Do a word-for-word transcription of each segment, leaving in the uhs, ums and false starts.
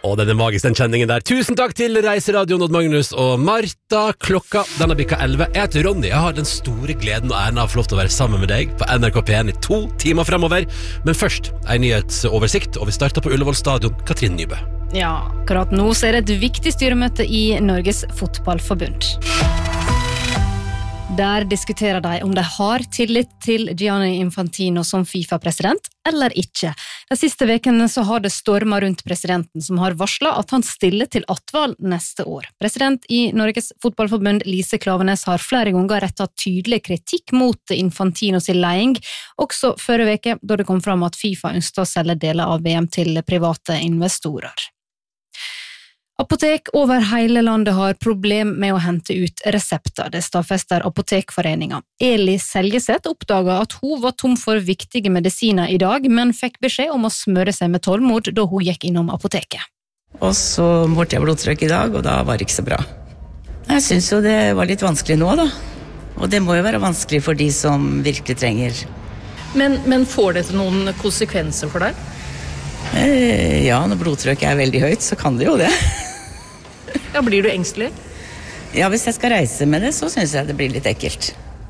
Og denne magisk den kjenningen der. Tusen takk til Reiseradioen Odd Magnus og Martha. Klokka, den har bikket elleve. Jeg heter Ronny. Jeg har den store gleden og æren av å få lov til å være sammen med deg på N R K P en i to timer fremover. Men først, en nyhetsoversikt, og vi starter på Ullevål stadion. Katrine Nybø. Ja, akkurat nå så er det et viktig styremøte i Norges Fotballforbund. Der diskuterer de om de har tillit til Gianni Infantino som FIFA-president, eller ikke. De siste vekene så har det stormet rundt presidenten, som har varslet at han stiller til attvalg neste år. President i Norges Fotballforbund, Lise Klaveness, har flere ganger rettet tydelig kritikk mot Infantino sin leding, også forrige veke, da det kom fram at FIFA ønsket å selge deler av V M til private investorer. Apotek over hele landet har problem med å hente ut resepter, det stadfester Apotekforeningen. Eli Seljeseth oppdaget at hun var tom for viktige medisiner i dag, men fikk beskjed om å smøre seg med tålmod da hun gikk innom apoteket. Og så målte jeg blodtrykk i dag, og da var det ikke så bra. Jeg synes jo det var litt vanskelig nå da, og det må jo være vanskelig for de som virkelig trenger. Men, men får dette noen konsekvenser for deg? Eh, ja, når blodtrykket er veldig høyt, så kan det jo det. Ja, blir du engstelig? Ja, hvis jeg skal reise med det, så synes jeg det blir litt ekkelt.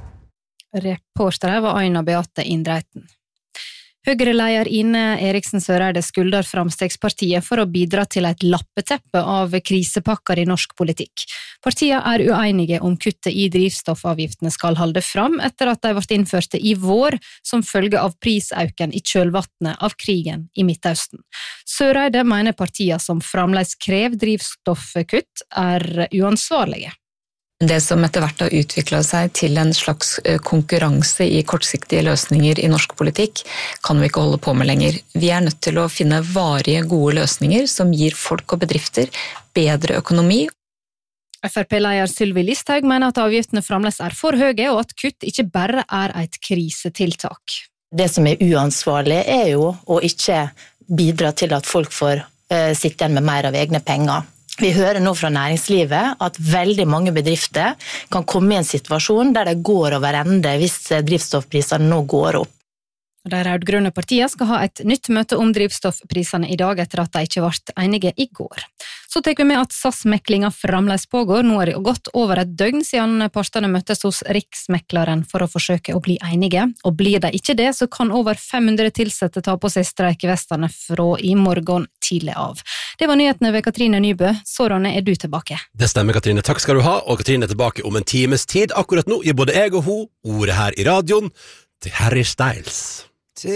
Reporter her var Aina Beate Indreiten. Høyre-leder Ine Eriksen Søreide skylder Framstegspartiet for å bidra til et lappeteppe av krisepakker i norsk politikk. Partiene er uenige om kuttet i drivstoffavgiftene skal holde fram etter at de ble innført i vår som følge av prisauken i kjølvattnet av krigen i Midtøsten. Søreide mener partiene som fremdeles krever drivstoffkutt er uansvarlige. Det som etter hvert har utviklet seg til en slags konkurranse i kortsiktige løsninger i norsk politikk, kan vi ikke holde på med lenger. Vi er nødt til å finne varige, gode løsninger som gir folk og bedrifter bedre økonomi. F R P-leder Sylvi Listhaug mener at avgiftene fremdeles er for høye, og at kutt ikke bare er et krisetiltak. Det som er uansvarlig er jo å ikke bidra til at folk får uh, sitte igjen med mer av egne penger. Vi hører nå fra næringslivet at veldig mange bedrifter kan komme i en situasjon der det går over ende hvis drivstoffprisene nå går opp. De rød-grønne partiene skal ha et nytt møte om drivstoffprisene i dag etter at de ikke ble enige i går. Så tar vi med at S A S-meklinga fremdeles pågår. Nå er det gått over et døgn siden partene møttes hos Riksmekleren for å forsøke å bli enige. Og blir de ikke det, så kan over fem hundre tilsette ta på seg streikevestene fra i morgen tidlig av. Det var nyhetene ved Katrine Nybø. Så Ronny, er du tilbake? Det stemmer, Katrine. Takk skal du ha. Og Katrine er tilbake om en times tid. Akkurat nå gir både jeg og hun ordet her i radioen til Harry Styles.